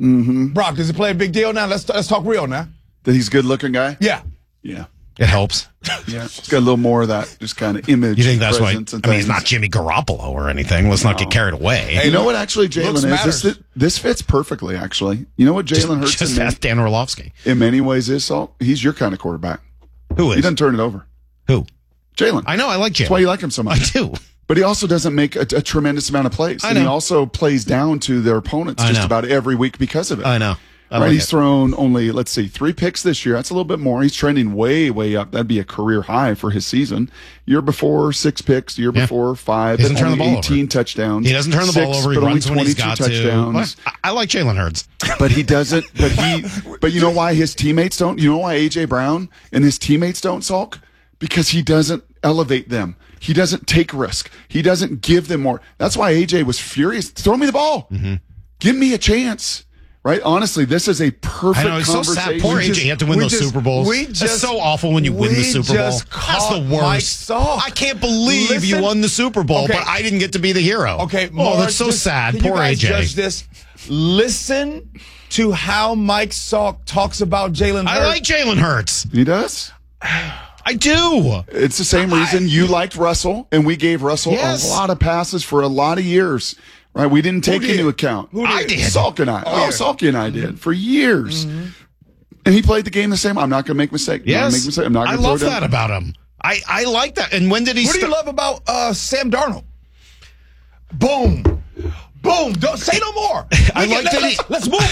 Brock, does it play a big deal now? Let's talk real now. That he's a good-looking guy? Yeah. Yeah. It helps. Yeah. He's got a little more of that just kind of image. You think that's why? I presence and mean, he's things. not Jimmy Garoppolo or anything. Let's not get carried away. Hey, You know what actually looks Jalen matters. is? This fits perfectly, actually. You know what Jalen Hurts Just ask Dan Orlovsky. in many ways is, Salt? He's your kind of quarterback. Who He is? doesn't turn it over. Who? Jalen. I know. I like Jalen. That's why you like him so I much. do. But he also doesn't make a tremendous amount of plays. I And he know. also plays down to their opponents I just know. about every week because of it. I know. I Right, like he's it. thrown only, 3 picks this year. That's a little bit more. He's trending way, way up. That'd be a career high for his season. Year before, 6 picks. Year before, 5. He doesn't but turn the only ball 18 over. touchdowns. He doesn't turn the ball 6, over. He but only runs when he's 22 got touchdowns. to. I like Jalen Hurts. But he doesn't. But you know why his teammates don't? You know why A.J. Brown and his teammates don't sulk? Because he doesn't elevate them. He doesn't take risk. He doesn't give them more. That's why A.J. was furious. Throw me the ball. Give me a chance. Right? Honestly, this is a perfect I know, it's so conversation. sad. Poor AJ had to win those Super Bowls. It's so awful when you win the Super Bowl. That's the worst. I can't believe you won the Super Bowl, but I didn't get to be the hero. Okay, oh, that's so sad. Can Poor you guys AJ. judge this? Listen to how Mike Salk talks about Jalen Hurts. I like Jalen Hurts. He does? I do. It's the same reason you liked Russell, and we gave Russell Yes. a lot of passes for a lot of years. Right? We didn't take into account. I did. Salk and I. Salky and I did for years. And he played the game the same. I'm not going to make a mistake. Yes. I'm not I going to love that about him. I like that. And when did he What do you love about Sam Darnold? Boom. Boom. Don't say no more. I like that Let's move on.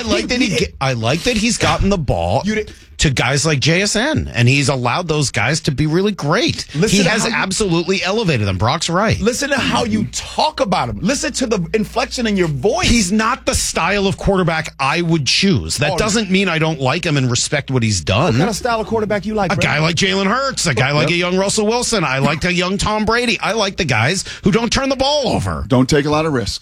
I like that he's gotten the ball to guys like JSN, and he's allowed those guys to be really great. He has absolutely elevated them. Brock's right. Listen to how you talk about him. Listen to the inflection in your voice. He's not the style of quarterback I would choose. That doesn't mean I don't like him and respect what he's done. What kind of style of quarterback you like, A guy like Jalen Hurts, a guy like a young Russell Wilson. I like a young Tom Brady. I like the guys who don't turn the ball over. Don't take a lot of risk.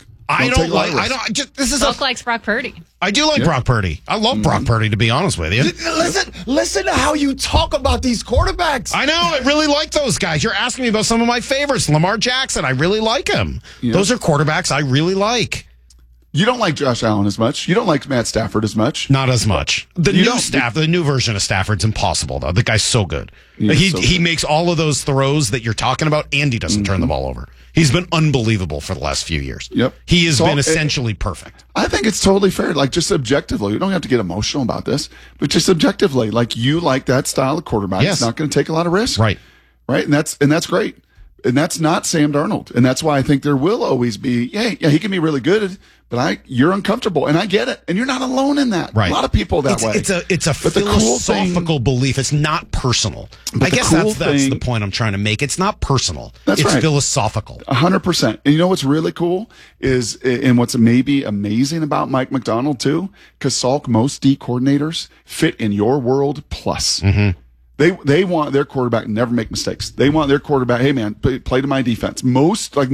Brock likes Brock Purdy. I do like Brock Purdy. I love Brock Purdy, to be honest with you. Listen to how you talk about these quarterbacks. I know. I really like those guys. You're asking me about some of my favorites. Lamar Jackson. I really like him. Yeah. Those are quarterbacks I really like. You don't like Josh Allen as much. You don't like Matt Stafford as much. Not as much. The new version of Stafford's impossible, though. The guy's so good. He makes all of those throws that you're talking about, and he doesn't turn the ball over. He's been unbelievable for the last few years. Yep. He has been essentially perfect. I think it's totally fair. Like, just objectively, you don't have to get emotional about this, but just objectively, like, you like that style of quarterback. Yes. It's not going to take a lot of risk. Right. Right. And that's great. And that's not Sam Darnold. And that's why I think there will always be, yeah, he can be really good, but you're uncomfortable. And I get it. And you're not alone in that. Right. A lot of people way. It's a But the cool philosophical belief. It's not personal. I guess that's the point I'm trying to make. It's not personal. That's it's right. philosophical. 100%. And you know what's really cool is, and what's maybe amazing about Mike McDonald too, because Salk, most D coordinators fit in your world plus. Mm-hmm. They want their quarterback to never make mistakes. They want their quarterback, hey man, play to my defense. Most, like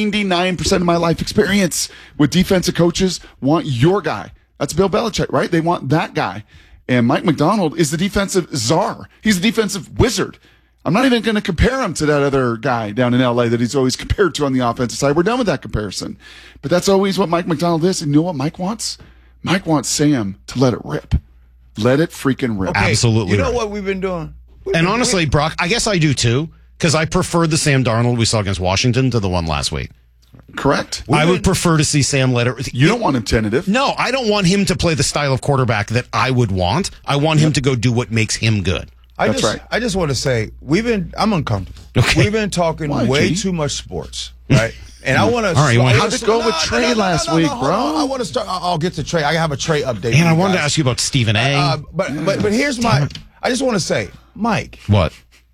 99% of my life experience with defensive coaches want your guy. That's Bill Belichick, right? They want that guy. And Mike McDonald is the defensive czar. He's the defensive wizard. I'm not even going to compare him to that other guy down in LA that he's always compared to on the offensive side. We're done with that comparison. But that's always what Mike McDonald is. And you know what Mike wants? Mike wants Sam to let it rip. Let it freaking rip. Okay, Absolutely. You know what we've been doing? Honestly, Brock, I guess I do too, because I preferred the Sam Darnold we saw against Washington to the one last week. Correct. I would prefer to see Sam let it. You don't want him tentative. No, I don't want him to play the style of quarterback that I would want. I want him to go do what makes him good. I just want to say I'm uncomfortable. Okay. We've been talking way too much sports, right? And I want to. All right, how'd it go with Trey last week, bro? I want to start. I'll get to Trey. I have a Trey update. And I wanted to ask you about Stephen A. But here's my. I just want to say, Mike. What?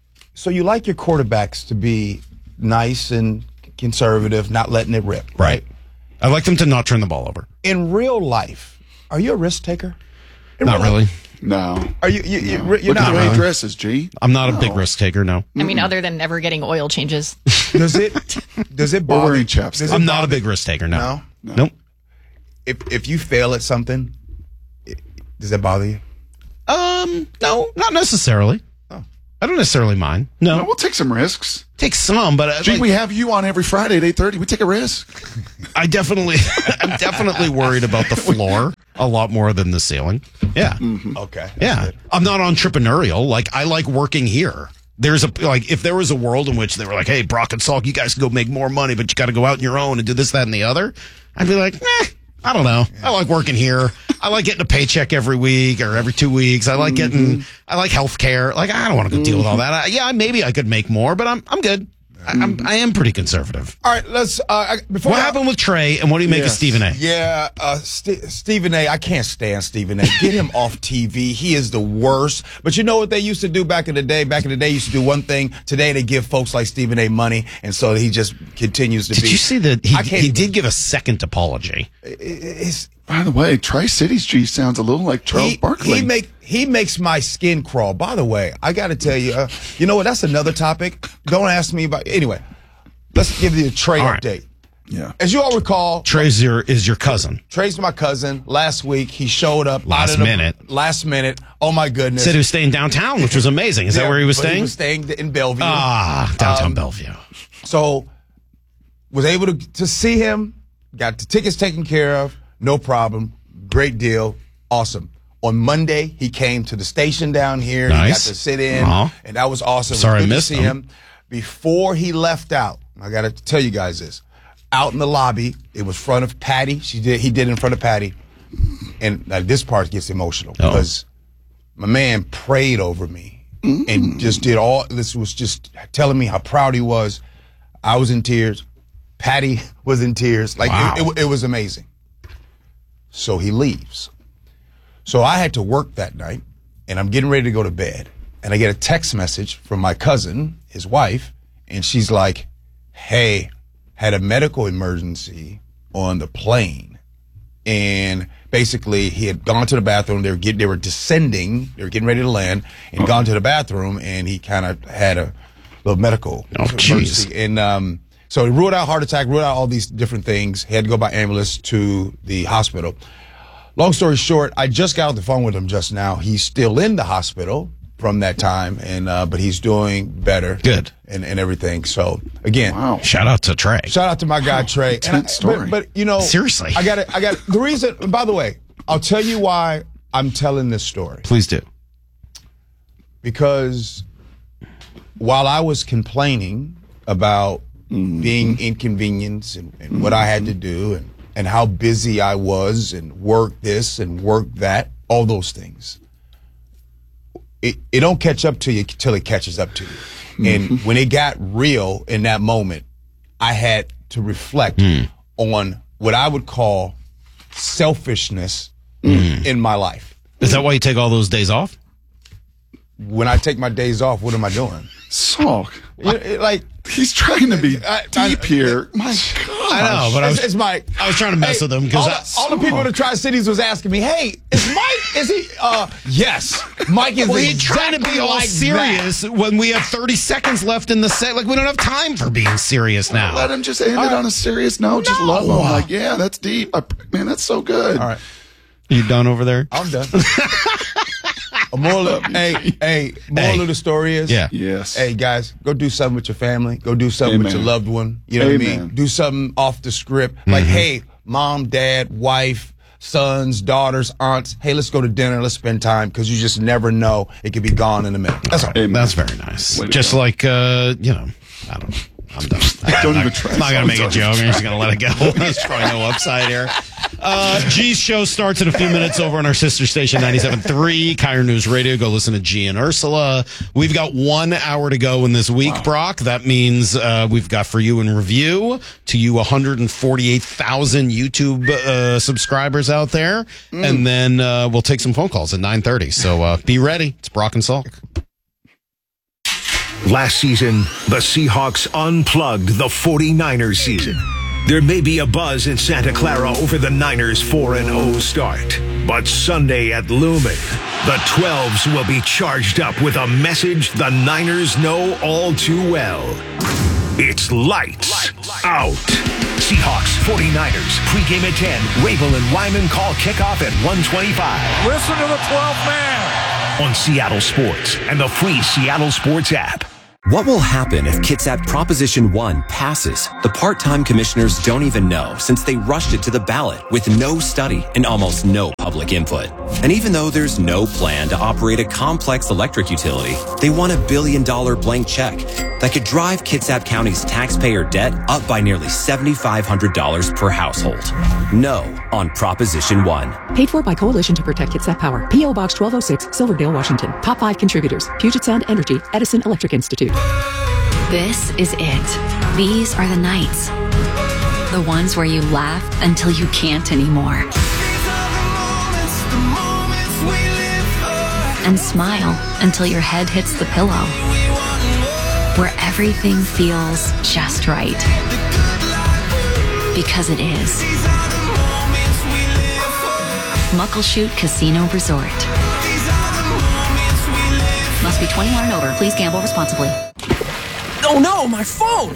So you like your quarterbacks to be nice and conservative, not letting it rip, right? I like them to not turn the ball over. In real life, are you a risk taker? Not really. No. Are you? You're Look not. at the way he dresses, G. I'm not a big risk taker, no. I mean, other than never getting oil changes. Does it Or bother wearing you? chaps. I'm not a big risk taker, no. Nope. If you fail at something, does that bother you? No, not necessarily. Oh. I don't necessarily mind. No. We'll take some risks. Take some, but Gee, we have you on every Friday at 8:30. We take a risk. I'm definitely worried about the floor a lot more than the ceiling. Yeah. Mm-hmm. Okay. Yeah. Good. I'm not entrepreneurial. Like, I like working here. If there was a world in which they were like, hey, Brock and Salk, you guys can go make more money, but you got to go out on your own and do this, that, and the other, I'd be like, I don't know. I like working here. I like getting a paycheck every week or every 2 weeks. I like I like health care. Like, I don't want to go deal with all that. Maybe I could make more, but I'm good. I am pretty conservative. All right, let's. Before What happened with Trey, and what do you make of Stephen A? Yeah, Stephen A. I can't stand Stephen A. Get him off TV. He is the worst. But you know what they used to do back in the day? Back in the day, used to do one thing. Today, they give folks like Stephen A. money, and so he just continues to be. Did you see that he did give a second apology? By the way, Tri-Cities G sounds a little like Charles Barkley. He makes my skin crawl. By the way, I got to tell you, you know what? That's another topic. Don't ask me about. Anyway, let's give you a Trey update. Yeah. As you all recall, Trey's is your cousin. Trey's my cousin. Last week, he showed up. Last minute. Oh, my goodness. Said he was staying downtown, which was amazing. Is that where he was staying? He was staying in Bellevue. Downtown Bellevue. So, was able to see him. Got the tickets taken care of. No problem. Great deal. Awesome. On Monday, he came to the station down here. Nice. He got to sit in, and that was awesome. Sorry, Good I missed to see him. Before he left out, I got to tell you guys this. Out in the lobby, it was front of Patty. He did in front of Patty. And this part gets emotional because my man prayed over me and just did all this, was just telling me how proud he was. I was in tears. Patty was in tears. Like, it was amazing. So he leaves. So I had to work that night, and I'm getting ready to go to bed. And I get a text message from my cousin, his wife, and she's like, hey, had a medical emergency on the plane. And basically, he had gone to the bathroom. They were descending. They were getting ready to land, and gone to the bathroom, and he kind of had a little medical emergency. And so he ruled out heart attack, ruled out all these different things. He had to go by ambulance to the hospital. Long story short, I just got off the phone with him just now. He's still in the hospital from that time, and but he's doing better. Good. And everything. So, again. Shout out to Trey. Shout out to my guy, Trey. Story. But, you know. Seriously. I got the reason, by the way, I'll tell you why I'm telling this story. Please do. Because while I was complaining about being inconvenienced and what I had to do and how busy I was and work this and work that, all those things, it don't catch up to you till it catches up to you. And when it got real in that moment, I had to reflect on what I would call selfishness in my life. Is that why you take all those days off? When I take my days off, what am I doing? Salk. Like, he's trying to be deep here. My God. I know, but I was trying to mess with him because all the people in the Tri-Cities was asking me, hey, is he, yes, Mike is he's trying to be all like serious when we have 30 seconds left in the set. Like, we don't have time for being serious now. Let him just end it on a serious note. Just love him. Like, yeah, that's deep. Man, that's so good. All right. You done over there? I'm done. Moral of the story is, yes. Hey, guys, go do something with your family. Go do something with your loved one. You know what I mean? Do something off the script. Like, hey, mom, dad, wife, sons, daughters, aunts. Hey, let's go to dinner. Let's spend time because you just never know. It could be gone in a minute. That's all. That's very nice. Just like, I don't know. I'm done. Don't even try. I'm not going to make a joke. I'm just going to let it go. There's probably no upside here. G's show starts in a few minutes over on our sister station, 97.3, Kyer News Radio. Go listen to G and Ursula. We've got 1 hour to go in this week, Brock. That means we've got For You in Review to you 148,000 YouTube subscribers out there. And then we'll take some phone calls at 9:30. So be ready. It's Brock and Salk. Last season, the Seahawks unplugged the 49ers season. There may be a buzz in Santa Clara over the Niners' 4-0 start. But Sunday at Lumen, the 12s will be charged up with a message the Niners know all too well. It's lights out. Seahawks, 49ers, pregame at 10. Rabel and Wyman call kickoff at 1:25. Listen to the 12th man. on Seattle Sports and the free Seattle Sports app. What will happen if Kitsap Proposition 1 passes? The part-time commissioners don't even know, since they rushed it to the ballot with no study and almost no public input. And even though there's no plan to operate a complex electric utility, they want $1 billion blank check that could drive Kitsap County's taxpayer debt up by nearly $7,500 per household. No on Proposition 1. Paid for by Coalition to Protect Kitsap Power. P.O. Box 1206, Silverdale, Washington. Top 5 contributors: Puget Sound Energy, Edison Electric Institute. This is it. These are the nights. The ones where you laugh until you can't anymore. And smile until your head hits the pillow. Where everything feels just right. Because it is. Muckleshoot Casino Resort. Must be 21 and over. Please gamble responsibly. Oh no, my phone!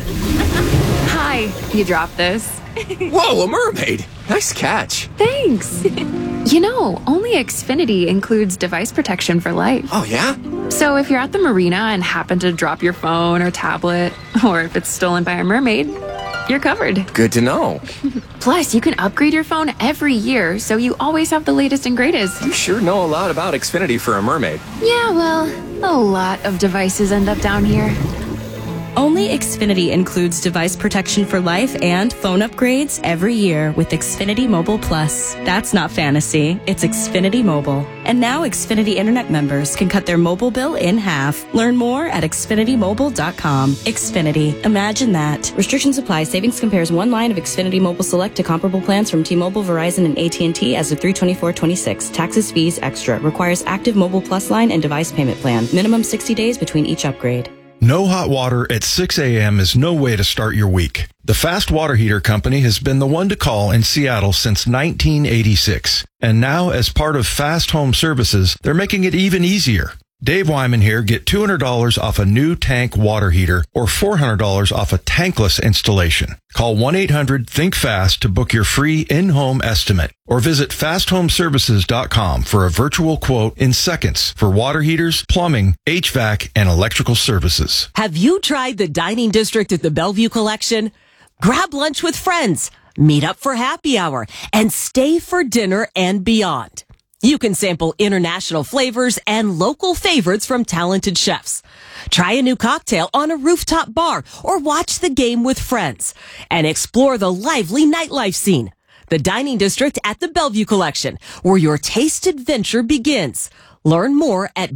Hi, you dropped this. Whoa, a mermaid! Nice catch. Thanks. You know, only Xfinity includes device protection for life. Oh, yeah? So if you're at the marina and happen to drop your phone or tablet, or if it's stolen by a mermaid, you're covered. Good to know. Plus, you can upgrade your phone every year, so you always have the latest and greatest. You sure know a lot about Xfinity for a mermaid. Yeah, well, a lot of devices end up down here. Only Xfinity includes device protection for life and phone upgrades every year with Xfinity Mobile Plus. That's not fantasy, it's Xfinity Mobile. And now Xfinity Internet members can cut their mobile bill in half. Learn more at xfinitymobile.com. Xfinity, imagine that. Restrictions apply. Savings compares one line of Xfinity Mobile Select to comparable plans from T-Mobile, Verizon, and AT&T as of 3/24/26. Taxes, fees, extra. Requires active Mobile Plus line and device payment plan. Minimum 60 days between each upgrade. No hot water at 6 a.m. is no way to start your week. The Fast Water Heater Company has been the one to call in Seattle since 1986. And now, as part of Fast Home Services, they're making it even easier. Dave Wyman here. Get $200 off a new tank water heater or $400 off a tankless installation. Call 1-800-THINK-FAST to book your free in-home estimate or visit fasthomeservices.com for a virtual quote in seconds for water heaters, plumbing, HVAC, and electrical services. Have you tried the dining district at the Bellevue Collection? Grab lunch with friends, meet up for happy hour, and stay for dinner and beyond. You can sample international flavors and local favorites from talented chefs. Try a new cocktail on a rooftop bar or watch the game with friends and explore the lively nightlife scene. The Dining District at the Bellevue Collection, where your taste adventure begins. Learn more at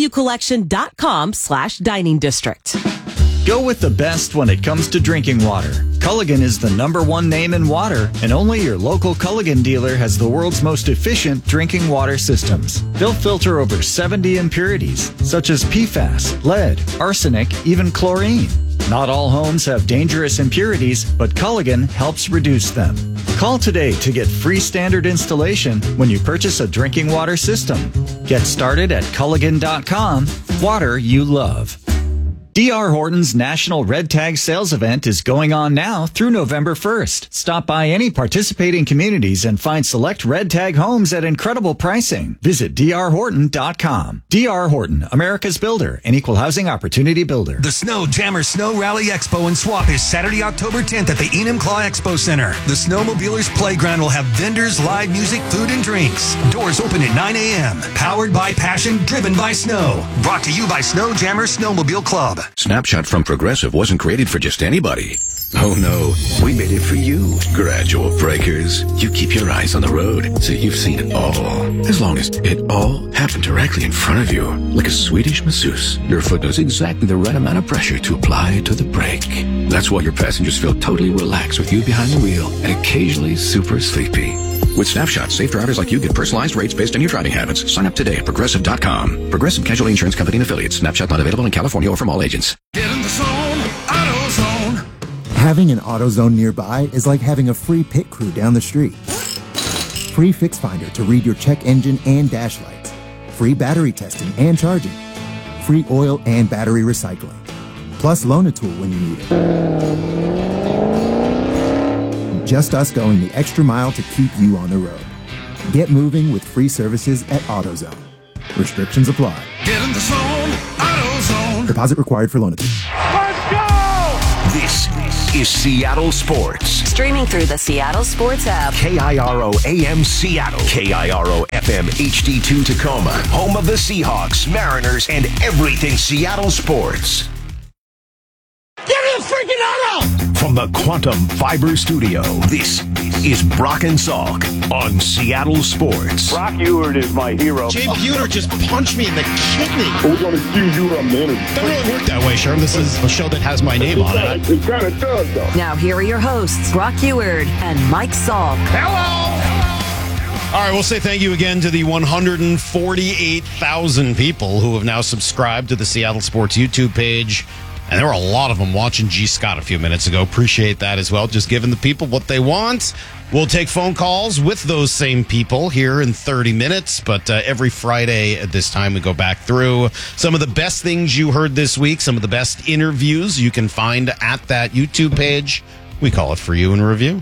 BellevueCollection.com/dining district. Go with the best when it comes to drinking water. Culligan is the #1 name in water, and only your local Culligan dealer has the world's most efficient drinking water systems. They'll filter over 70 impurities, such as PFAS, lead, arsenic, even chlorine. Not all homes have dangerous impurities, but Culligan helps reduce them. Call today to get free standard installation when you purchase a drinking water system. Get started at Culligan.com. Water you love. D.R. Horton's National Red Tag Sales Event is going on now through November 1st. Stop by any participating communities and find select Red Tag homes at incredible pricing. Visit drhorton.com. D.R. Horton, America's builder, an equal housing opportunity builder. The Snow Jammer Snow Rally Expo and Swap is Saturday, October 10th at the Enumclaw Expo Center. The Snowmobilers Playground will have vendors, live music, food, and drinks. Doors open at 9 a.m. Powered by passion, driven by snow. Brought to you by Snow Jammer Snowmobile Club. Snapshot from Progressive wasn't created for just anybody. Oh no, we made it for you. Gradual breakers. You keep your eyes on the road, so you've seen it all. As long as it all happened directly in front of you. Like a Swedish masseuse, your foot knows exactly the right amount of pressure to apply to the brake. That's why your passengers feel totally relaxed with you behind the wheel and occasionally super sleepy. With Snapshot, safe drivers like you get personalized rates based on your driving habits. Sign up today at Progressive.com. Progressive Casualty Insurance Company and Affiliates. Snapshot not available in California or from all agents. Get in the zone, AutoZone. Having an AutoZone nearby is like having a free pit crew down the street. Free Fix Finder to read your check engine and dash lights. Free battery testing and charging. Free oil and battery recycling. Plus Loan-A-Tool when you need it. Just us going the extra mile to keep you on the road. Get moving with free services at AutoZone. Restrictions apply. Get in the zone, AutoZone. Deposit required for loan attempt. Let's go! This is Seattle Sports. Streaming through the Seattle Sports app. KIRO AM Seattle. KIRO FM HD2 Tacoma. Home of the Seahawks, Mariners, and everything Seattle sports. Give me a freaking auto! From the Quantum Fiber Studio, this is Brock and Salk on Seattle Sports. Brock Ewert is my hero. Jay Buhner just punched me in the kidney. We're going to do you a minute. Doesn't really work that way, Sherm. This is a show that has my name on it. It kind of does, though. Now here are your hosts, Brock Ewert and Mike Salk. Hello! All right, we'll say thank you again to the 148,000 people who have now subscribed to the Seattle Sports YouTube page. And there were a lot of them watching G. Scott a few minutes ago. Appreciate that as well. Just giving the people what they want. We'll take phone calls with those same people here in 30 minutes. But every Friday at this time, we go back through some of the best things you heard this week, some of the best interviews you can find at that YouTube page. We call it For You in Review.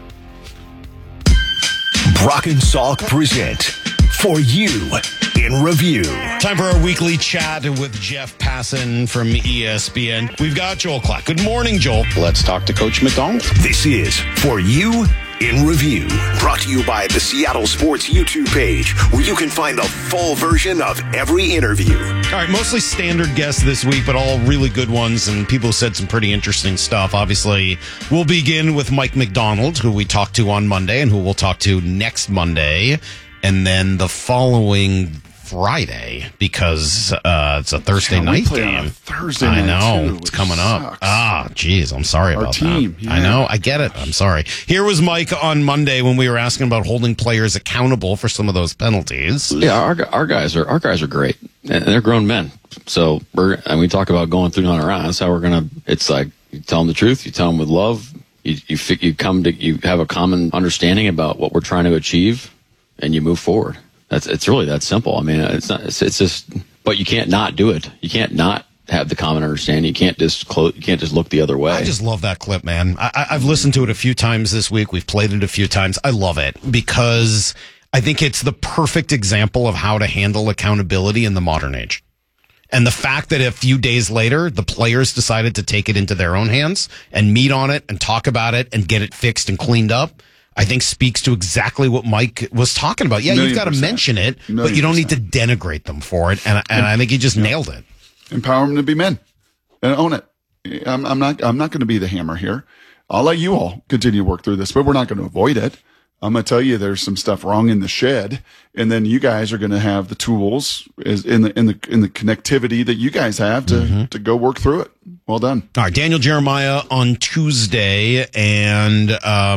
Brock and Salk present For You in Review. Time for our weekly chat with Jeff Passan from ESPN. We've got Joel Klatt. Good morning, Joel. Let's talk to Coach McDonald. This is For You in Review. Brought to you by the Seattle Sports YouTube page, where you can find the full version of every interview. All right, mostly standard guests this week, but all really good ones, and people said some pretty interesting stuff. Obviously, we'll begin with Mike McDonald, who we talked to on Monday and who we'll talk to next Monday. And then the following Friday, because it's a Thursday night game. On a Thursday I night know. too, It's which coming up. sucks. Ah, geez. I'm sorry Our about team, that. yeah. I know. I get it. I'm sorry. Here was Mike on Monday when we were asking about holding players accountable for some of those penalties. Yeah, our guys are great, and they're grown men. So we talk about going through on our own. That's how we're gonna. It's like you tell them the truth, you tell them with love. You have a common understanding about what we're trying to achieve, and you move forward. It's really that simple. I mean, it's not. It's just. But you can't not do it. You can't not have the common understanding. You can't just You can't just look the other way. I just love that clip, man. I've listened to it a few times this week. We've played it a few times. I love it because I think it's the perfect example of how to handle accountability in the modern age. And the fact that a few days later, the players decided to take it into their own hands and meet on it and talk about it and get it fixed and cleaned up, I think speaks to exactly what Mike was talking about. Yeah, you've got to mention it, but you don't need to denigrate them for it. And I think he just nailed it. Empower them to be men and own it. I'm not going to be the hammer here. I'll let you all continue to work through this, but we're not going to avoid it. I'm going to tell you there's some stuff wrong in the shed, and then you guys are going to have the tools in the connectivity that you guys have to go work through it. Well done. All right, Daniel Jeremiah on Tuesday, and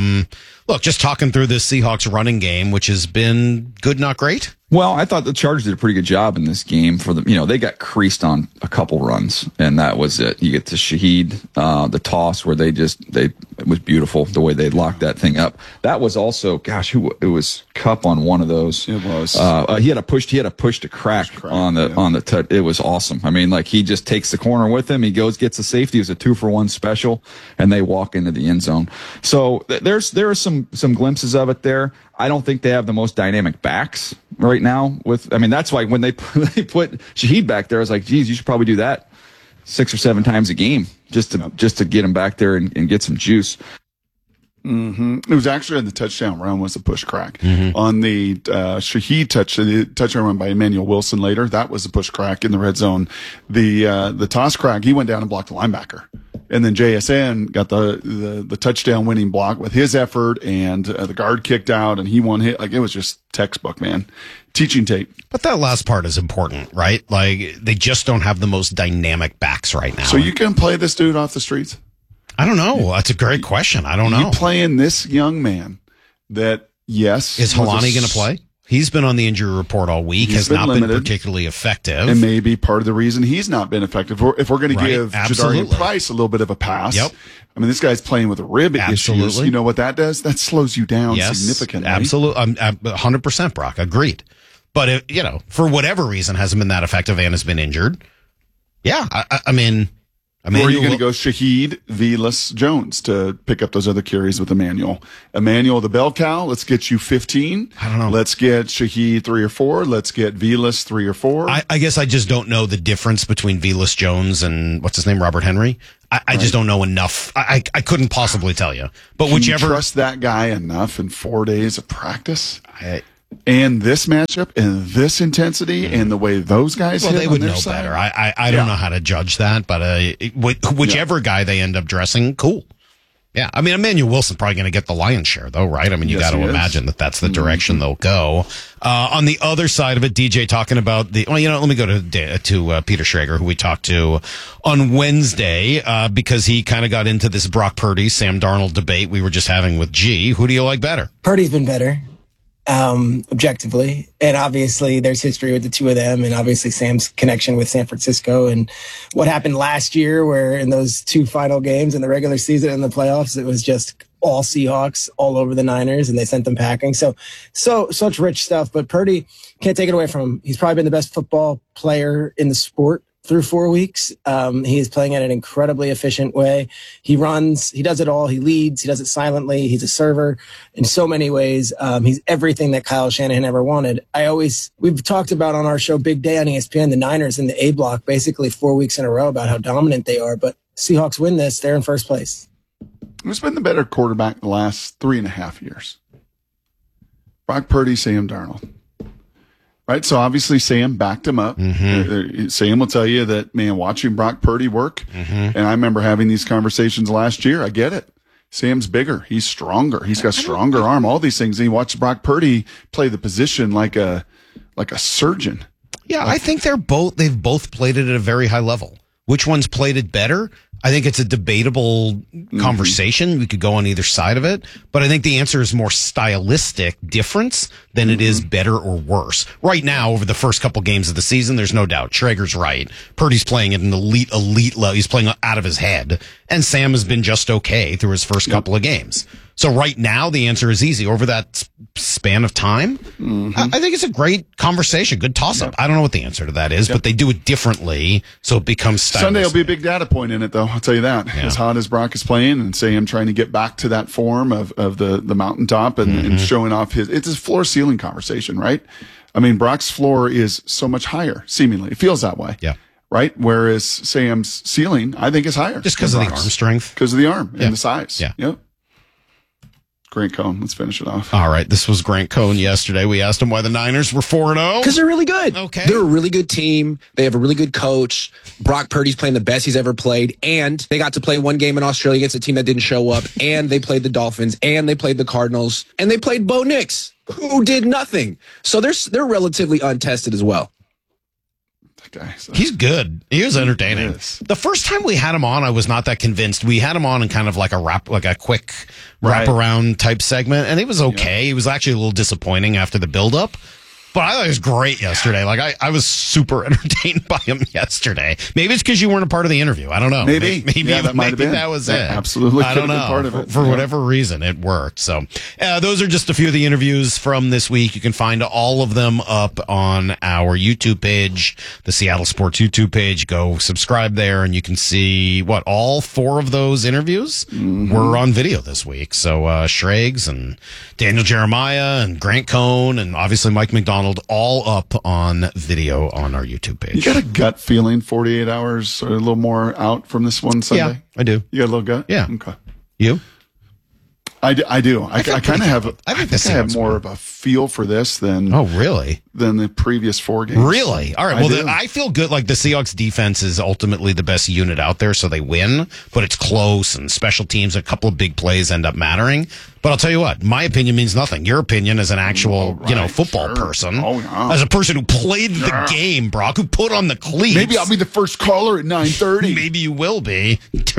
look, just talking through this Seahawks running game, which has been good, not great. Well, I thought the Chargers did a pretty good job in this game. They got creased on a couple runs, and that was it. You get to Shaheed, the toss where it was beautiful the way they locked that thing up. That was also, it was Kupp on one of those. It was. He had a push to crack on the touch. It was awesome. I mean, like he just takes the corner with him. He gets a safety. It was a 2-for-1 special, and they walk into the end zone. So there are some glimpses of it there. I don't think they have the most dynamic backs right now. That's why when they put Shaheed back there, I was like, geez, you should probably do that 6 or 7 times a game just to get him back there and get some juice. It was actually on the touchdown run was a push crack. On the Shaheed touchdown run by Emmanuel Wilson later, that was a push crack in the red zone. The toss crack, he went down and blocked the linebacker. And then JSN got the touchdown winning block with his effort, and the guard kicked out, and he won hit. Like, it was just textbook, man. Teaching tape. But that last part is important, right? Like, they just don't have the most dynamic backs right now. So you can play this dude off the streets? I don't know. That's a great question. I don't know. You playing this young man that, yes. Is Helani going to play? He's been on the injury report all week, has not been particularly effective. And maybe part of the reason he's not been effective, if we're going to give Jadarian Price a little bit of a pass. Yep. I mean, this guy's playing with rib issues. You know what that does? That slows you down significantly. Absolutely. I'm 100%, Brock. Agreed. But, for whatever reason, hasn't been that effective and has been injured. Yeah. I mean, Or are you going to go Shaheed, Vilas, Jones to pick up those other carries with Emmanuel? Emmanuel, the bell cow, let's get you 15. I don't know. Let's get Shaheed 3 or 4. Let's get Vilas 3 or 4. I guess I just don't know the difference between Vilas Jones and what's his name, Robert Henry. I just don't know enough. I couldn't possibly tell you. But Can whichever. you trust that guy enough in 4 days of practice? And this matchup and this intensity and the way those guys hit They on would their know side? better. I don't know how to judge that, but whichever guy they end up dressing, cool. Yeah, I mean, Emmanuel Wilson's probably going to get the lion's share, though, right? I mean, you got to imagine that that's the direction they'll go. On the other side of it, DJ talking about let me go to Peter Schrager, who we talked to on Wednesday, because he kind of got into this Brock Purdy, Sam Darnold debate we were just having with G. Who do you like better? Purdy's been better. Objectively, and obviously there's history with the two of them, and obviously Sam's connection with San Francisco and what happened last year, where in those two final games in the regular season and the playoffs, it was just all Seahawks all over the Niners, and they sent them packing. So such rich stuff. But Purdy, can't take it away from him. He's probably been the best football player in the sport through 4 weeks. He is playing at an incredibly efficient way. He runs, he does it all. He leads, he does it silently. He's a server in so many ways. He's everything that Kyle Shanahan ever wanted. We've talked about on our show, Big Day on ESPN, the Niners in the A block, basically 4 weeks in a row about how dominant they are. But Seahawks win this, they're in first place. Who's been the better quarterback the last 3.5 years? Brock Purdy, Sam Darnold. Right, so obviously Sam backed him up. Sam will tell you that, man, watching Brock Purdy work, and I remember having these conversations last year. I get it. Sam's bigger. He's stronger. He's got stronger arm. All these things. And you watch Brock Purdy play the position like a surgeon. Yeah, I think they've both played it at a very high level. Which one's played it better? I think it's a debatable conversation. We could go on either side of it, but I think the answer is more stylistic difference than it is better or worse. Right now, over the first couple games of the season, there's no doubt. Schrager's right. Purdy's playing at an elite level. He's playing out of his head, and Sam has been just okay through his first couple of games. So right now, the answer is easy. Over that span of time, I think it's a great conversation, good toss-up. I don't know what the answer to that is, but they do it differently, so it becomes stylistic. Sunday will be a big data point in it, though. I'll tell you that. As hot as Brock is playing, and Sam trying to get back to that form of the mountaintop and showing off it's his floor-ceiling conversation, right? I mean, Brock's floor is so much higher, seemingly. It feels that way. Yeah. Right? Whereas Sam's ceiling, I think, is higher. Just because of the arm strength. Because of the arm and the size. Yeah. Yep. Grant Cohn. Let's finish it off. All right. This was Grant Cohn yesterday. We asked him why the Niners were 4-0. Because they're really good. Okay. They're a really good team. They have a really good coach. Brock Purdy's playing the best he's ever played. And they got to play one game in Australia against a team that didn't show up. And they played the Dolphins. And they played the Cardinals. And they played Bo Nix, who did nothing. So they're relatively untested as well. He's good. He was entertaining. The first time we had him on, I was not that convinced. We had him on in kind of like a quick wraparound type segment, and it was okay. He was actually a little disappointing after the build-up. But I thought it was great yesterday. Like I was super entertained by him yesterday. Maybe it's because you weren't a part of the interview. I don't know. Maybe that might have been. That was it. Absolutely, I don't know. Part of it. For whatever reason, it worked. So those are just a few of the interviews from this week. You can find all of them up on our YouTube page, the Seattle Sports YouTube page. Go subscribe there, and you can see all 4 of those interviews were on video this week. So Schrags and Daniel Jeremiah and Grant Cohn and obviously Mike McDonald. All up on video on our YouTube page. You got a gut feeling 48 hours or a little more out from this one Sunday? Yeah, I do. You got a little gut? Yeah. Okay. You? I do. I kind of have. I have more of a feel for this than than the previous 4 games. Really? All right. Well, I feel good. Like the Seahawks defense is ultimately the best unit out there, so they win. But it's close, and special teams, a couple of big plays end up mattering. But I'll tell you what, my opinion means nothing. Your opinion as an actual, football person, as a person who played the game, Brock, who put on the cleats. Maybe I'll be the first caller at 9:30. Maybe you will be.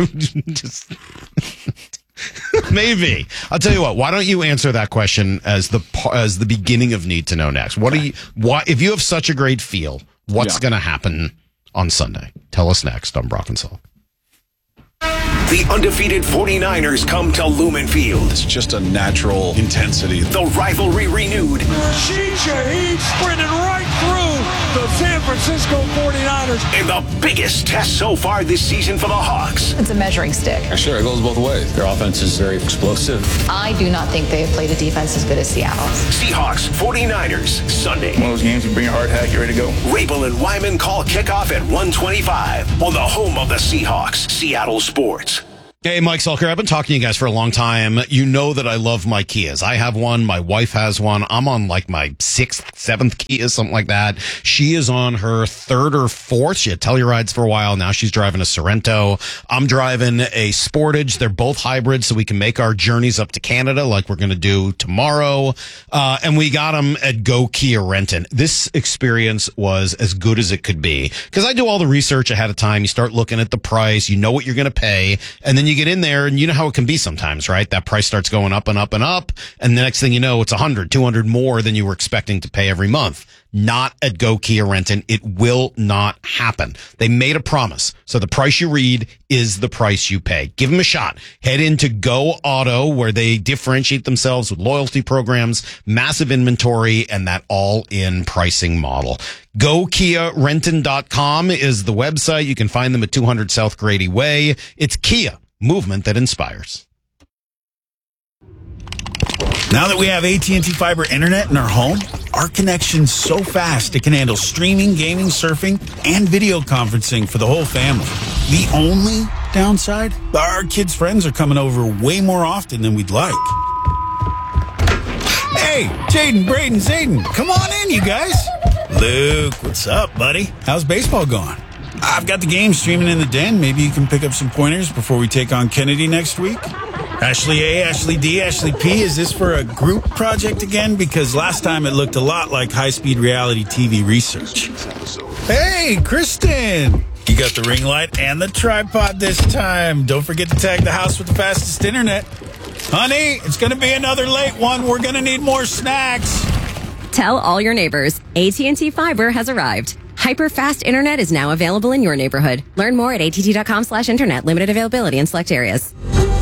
Maybe. I'll tell you what. Why don't you answer that question as the beginning of Need to Know Next? If you have such a great feel, what's going to happen on Sunday? Tell us next on Brock and Salk. The undefeated 49ers come to Lumen Field. It's just a natural intensity. The rivalry renewed. Rashid Shaheed sprinting right through the San Francisco Francisco 49ers. And the biggest test so far this season for the Hawks. It's a measuring stick. Sure, it goes both ways. Their offense is very explosive. I do not think they have played a defense as good as Seattle's. Seahawks 49ers Sunday. One of those games you bring a hard hat, you ready to go. Rabel and Wyman call kickoff at 1:25 on the home of the Seahawks, Seattle Sports. Hey, Mike Selker, I've been talking to you guys for a long time. You know that I love my Kias. I have one. My wife has one. I'm on like my 6th, 7th Kia, something like that. She is on her 3rd or 4th. She had Tellurides for a while. Now she's driving a Sorrento. I'm driving a Sportage. They're both hybrids, so we can make our journeys up to Canada like we're going to do tomorrow. And we got them at Go Kia Renton. This experience was as good as it could be because I do all the research ahead of time. You start looking at the price. You know what you're going to pay. And then you get in there and you know how it can be sometimes, right? That price starts going up and up and up. And the next thing you know, it's 100, 200 more than you were expecting to pay every month. Not at Go Kia Renton. It will not happen. They made a promise. So the price you read is the price you pay. Give them a shot. Head into Go Auto where they differentiate themselves with loyalty programs, massive inventory, and that all-in pricing model. GoKiaRenton.com is the website. You can find them at 200 South Grady Way. It's Kia. Movement that inspires. Now that we have AT&T Fiber Internet in our home, our connection's so fast it can handle streaming, gaming, surfing, and video conferencing for the whole family. The only downside? Our kids' friends are coming over way more often than we'd like. Hey, Jaden, Braden, Zayden, come on in, you guys. Luke, what's up, buddy? How's baseball going? I've got the game streaming in the den. Maybe you can pick up some pointers before we take on Kennedy next week. Ashley A, Ashley D, Ashley P, is this for a group project again? Because last time it looked a lot like high-speed reality TV research. Hey, Kristen! You got the ring light and the tripod this time. Don't forget to tag the house with the fastest internet. Honey, it's going to be another late one. We're going to need more snacks. Tell all your neighbors, AT&T Fiber has arrived. Hyper-fast internet is now available in your neighborhood. Learn more at att.com/internet. Limited availability in select areas.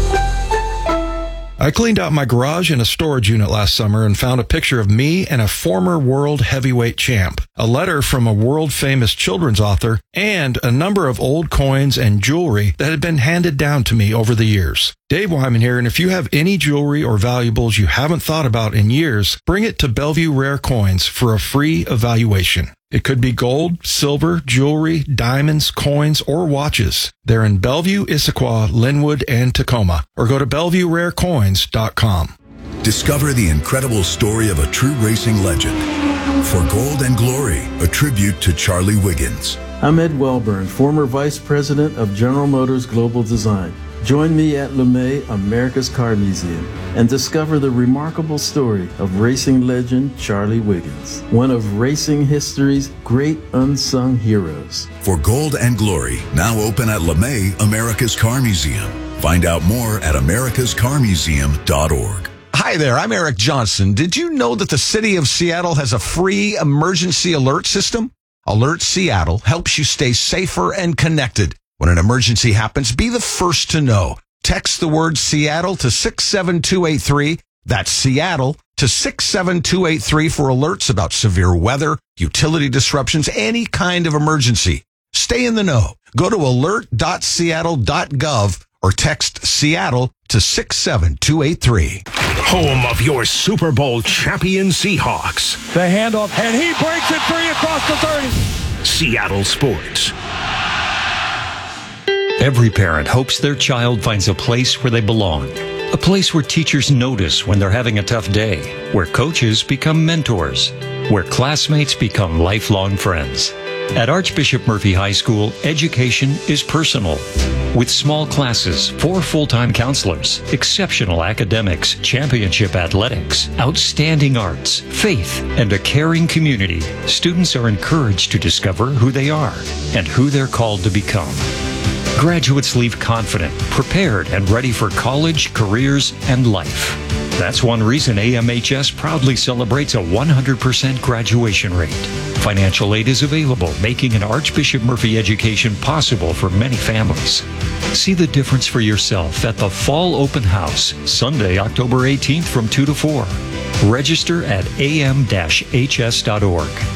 I cleaned out my garage and a storage unit last summer and found a picture of me and a former world heavyweight champ, a letter from a world-famous children's author, and a number of old coins and jewelry that had been handed down to me over the years. Dave Wyman here, and if you have any jewelry or valuables you haven't thought about in years, bring it to Bellevue Rare Coins for a free evaluation. It could be gold, silver, jewelry, diamonds, coins, or watches. They're in Bellevue, Issaquah, Linwood, and Tacoma. Or go to BellevueRareCoins.com. Discover the incredible story of a true racing legend. For Gold and Glory, a tribute to Charlie Wiggins. I'm Ed Wellburn, former Vice President of General Motors Global Design. Join me at LeMay, America's Car Museum, and discover the remarkable story of racing legend Charlie Wiggins, one of racing history's great unsung heroes. For Gold and Glory, now open at LeMay, America's Car Museum. Find out more at americascarmuseum.org. Hi there, I'm Eric Johnson. Did you know that the city of Seattle has a free emergency alert system? Alert Seattle helps you stay safer and connected. When an emergency happens, be the first to know. Text the word Seattle to 67283. That's Seattle to 67283 for alerts about severe weather, utility disruptions, any kind of emergency. Stay in the know. Go to alert.seattle.gov or text Seattle to 67283. Home of your Super Bowl champion Seahawks. The handoff, and he breaks it free across the 30. Seattle Sports. Every parent hopes their child finds a place where they belong. A place where teachers notice when they're having a tough day, where coaches become mentors, where classmates become lifelong friends. At Archbishop Murphy High School, education is personal. With small classes, 4 full-time counselors, exceptional academics, championship athletics, outstanding arts, faith, and a caring community, students are encouraged to discover who they are and who they're called to become. Graduates leave confident, prepared, and ready for college, careers, and life. That's one reason AMHS proudly celebrates a 100% graduation rate. Financial aid is available, making an Archbishop Murphy education possible for many families. See the difference for yourself at the Fall Open House, Sunday, October 18th from 2 to 4. Register at am-hs.org.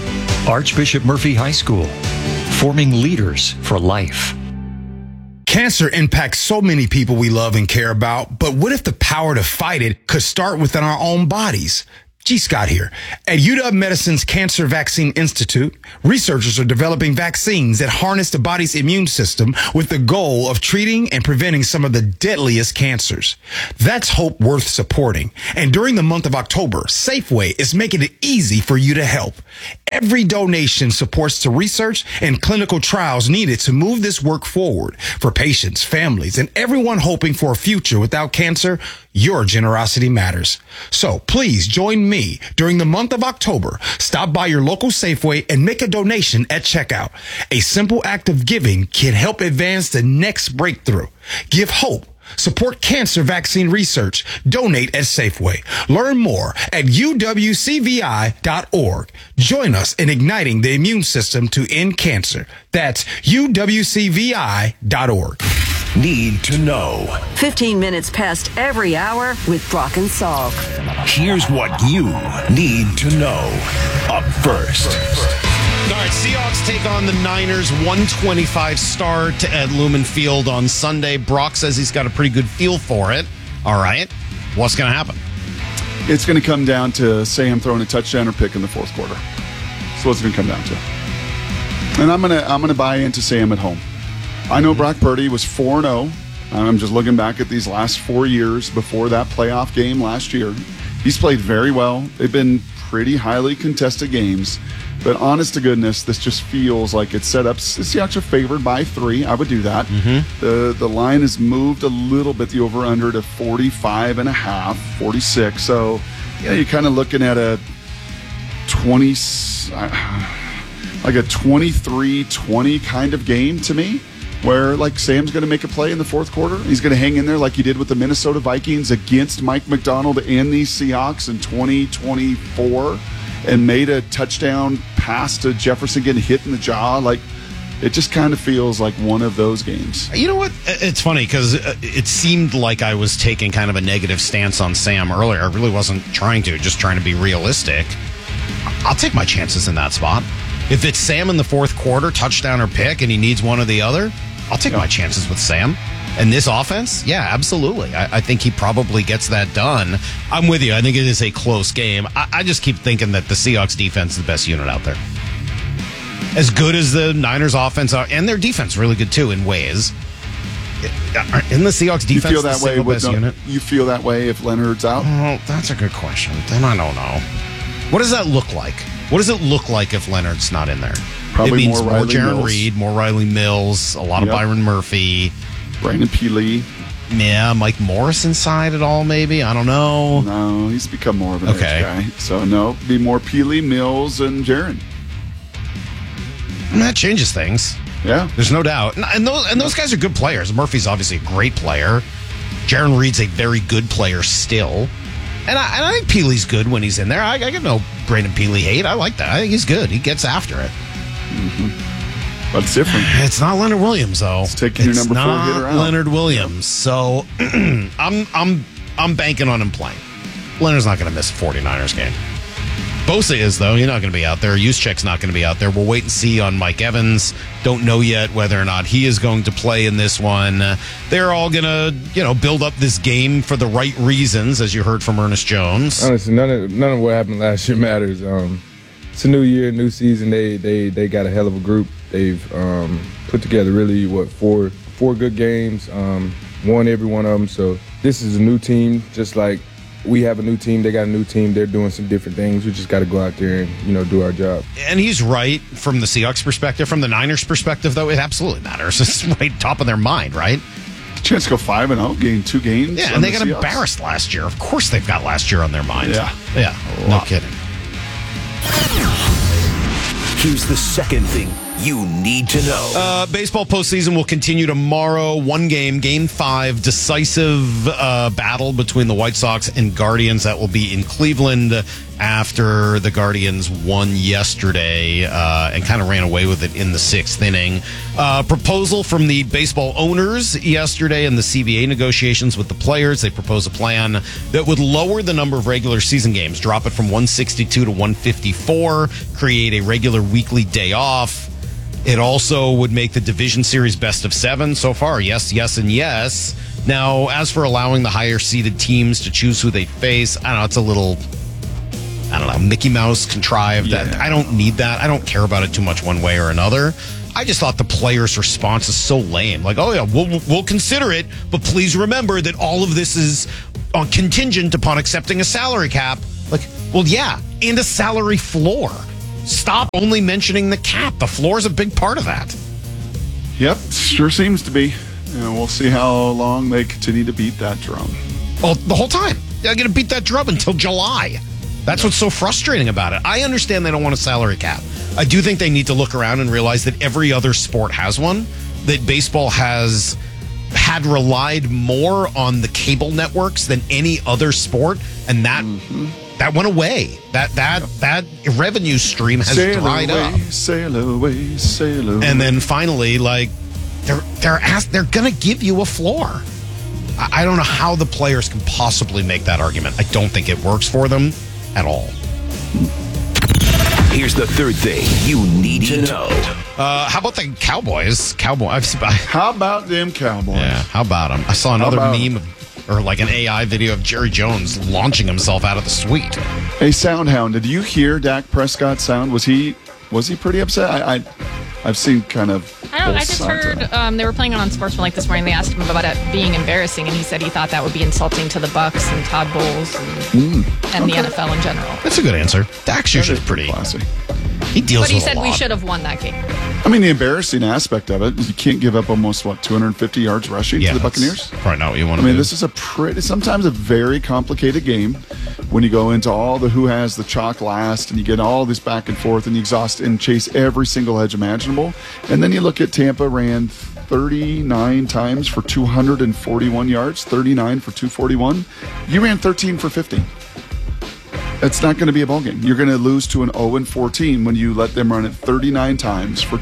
Archbishop Murphy High School, forming leaders for life. Cancer impacts so many people we love and care about, but what if the power to fight it could start within our own bodies? G. Scott here. At UW-Medicine's Cancer Vaccine Institute, researchers are developing vaccines that harness the body's immune system with the goal of treating and preventing some of the deadliest cancers. That's hope worth supporting. And during the month of October, Safeway is making it easy for you to help. Every donation supports the research and clinical trials needed to move this work forward. For patients, families, and everyone hoping for a future without cancer, your generosity matters. So please join me during the month of October. Stop by your local Safeway and make a donation at checkout. A simple act of giving can help advance the next breakthrough. Give hope. Support cancer vaccine research. Donate at Safeway. Learn more at uwcvi.org. Join us in igniting the immune system to end cancer. That's uwcvi.org. Need to know. 15 minutes past every hour with Brock and Salk. Here's what you need to know. Up first. All right, Seahawks take on the Niners, 125 start at Lumen Field on Sunday. Brock says he's got a pretty good feel for it. All right, what's going to happen? It's going to come down to Sam throwing a touchdown or pick in the fourth quarter. That's what it's going to come down to. And I'm gonna buy into Sam at home. I know Brock Purdy was 4-0. I'm just looking back at these last 4 years before that playoff game last year. He's played very well. They've been pretty highly contested games. But honest to goodness, this just feels like it's set up. The Seahawks are favored by 3. I would do that. Mm-hmm. The line has moved a little bit, the over-under to 45.5, 46. So, yeah, you're kind of looking at a 23-20 kind of game to me, where like Sam's going to make a play in the fourth quarter. He's going to hang in there like he did with the Minnesota Vikings against Mike McDonald and these Seahawks in 2024. And made a touchdown pass to Jefferson getting hit in the jaw. Like, it just kind of feels like one of those games. You know what? It's funny because it seemed like I was taking kind of a negative stance on Sam earlier. I really wasn't trying to, just trying to be realistic. I'll take my chances in that spot. If it's Sam in the fourth quarter, touchdown or pick, and he needs one or the other, I'll take my chances with Sam. And this offense, yeah, absolutely. I think he probably gets that done. I'm with you. I think it is a close game. I just keep thinking that the Seahawks defense is the best unit out there. As good as the Niners offense are, and their defense really good too in ways. In the Seahawks defense, you feel that way best unit? You feel that way if Leonard's out? Oh, that's a good question. Then I don't know. What does that look like? What does it look like if Leonard's not in there? Probably it means more Jaron Mills. Reed, more Riley Mills, a lot of Byron Murphy. Brandon Peely. Yeah, Mike Morris inside at all, maybe? I don't know. No, he's become more of an edge guy. So, no, be more Peely, Mills, and Jaron. And that changes things. Yeah. There's no doubt. And those guys are good players. Murphy's obviously a great player. Jaron Reed's a very good player still. And I think Peely's good when he's in there. I get no Brandon Peely hate. I like that. I think he's good. He gets after it. Mm-hmm. But it's different. It's not Leonard Williams, though. It's taking your number 4 hitter out. Leonard Williams. So I'm banking on him playing. Leonard's not going to miss a 49ers game. Bosa is, though. He's not going to be out there. Juszczyk's not going to be out there. We'll wait and see on Mike Evans. Don't know yet whether or not he is going to play in this one. They're all going to, build up this game for the right reasons, as you heard from Ernest Jones. Honestly, none of what happened last year matters. It's a new year, new season. They got a hell of a group. They've put together really, four good games, won every one of them. So this is a new team, just like we have a new team. They got a new team. They're doing some different things. We just got to go out there and, do our job. And he's right from the Seahawks perspective. From the Niners perspective, though, it absolutely matters. It's right top of their mind, right? Chance to go 5-0, gain 2 games. Yeah, and they got embarrassed last year. Of course they've got last year on their mind. Yeah. No kidding. Here's the second thing you need to know. Baseball postseason will continue tomorrow. One game, Game 5, decisive battle between the White Sox and Guardians. That will be in Cleveland after the Guardians won yesterday and kind of ran away with it in the 6th inning. Proposal from the baseball owners yesterday in the CBA negotiations with the players. They propose a plan that would lower the number of regular season games, drop it from 162 to 154, create a regular weekly day off. It also would make the division series best of 7 so far. Yes, yes, and yes. Now, as for allowing the higher seeded teams to choose who they face, I don't know, it's a little, Mickey Mouse contrived. That I don't need that. I don't care about it too much one way or another. I just thought the players' response is so lame. Like, oh yeah, we'll consider it, but please remember that all of this is contingent upon accepting a salary cap. Like, well, yeah, and a salary floor. Stop only mentioning the cap. The floor is a big part of that. Yep, sure seems to be. And we'll see how long they continue to beat that drum. Well, the whole time. They're going to beat that drum until July. That's what's so frustrating about it. I understand they don't want a salary cap. I do think they need to look around and realize that every other sport has one, that baseball had relied more on the cable networks than any other sport, and that went away. That revenue stream has dried up. Sail away, sail away. And then finally, like, they're going to give you a floor. I don't know how the players can possibly make that argument. I don't think it works for them at all. Here's the third thing you need to know. How about the Cowboys? How about them Cowboys? Yeah, how about them? I saw another meme or like an AI video of Jerry Jones launching himself out of the suite. Hey, Soundhound, did you hear Dak Prescott's sound? Was he pretty upset? I've seen kind of. I just heard they were playing it on Sportsman this morning. They asked him about it being embarrassing, and he said he thought that would be insulting to the Bucs and Todd Bowles and the NFL in general. That's a good answer. Dak's usually pretty classy. He deals with a lot. But he said we should have won that game. I mean, the embarrassing aspect of it is you can't give up almost 250 yards rushing to the Buccaneers. Probably not what you want to do. I mean, this is sometimes a very complicated game when you go into all the who has the chalk last, and you get all this back and forth, and you exhaust and chase every single edge imaginable, and then you look at Tampa ran 39 times for 241 yards, 39 for 241. You ran 13 for 50. It's not going to be a ball game. You're going to lose to an 0-4 team when you let them run it 39 times for